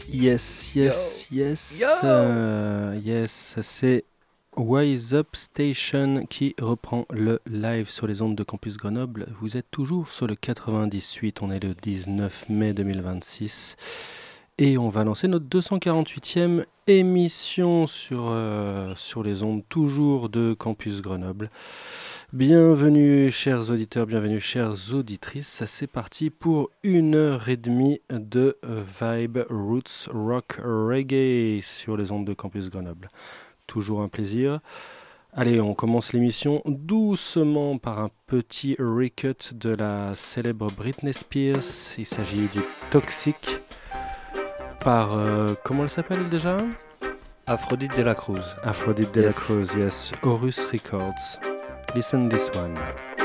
Yes, c'est Wise Up Station qui reprend le live sur les ondes de Campus Grenoble. Vous êtes toujours sur le 98, on est le 19 mai 2026 et on va lancer notre 248e émission sur les ondes toujours de Campus Grenoble. Bienvenue chers auditeurs, bienvenue chères auditrices, c'est parti pour 1h30 de Vibe Roots Rock Reggae sur les ondes de Campus Grenoble. Toujours un plaisir. Allez, on commence l'émission doucement par un petit recut de la célèbre Britney Spears. Il s'agit du Toxic par, comment elle s'appelle déjà ? Aphrodite de la Cruz. Aphrodite de la Cruz, yes. Horus Records. Listen this one.